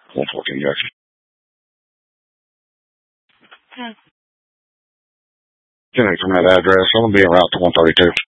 114, yes. 10 from that address. I'm going to be en route to 132.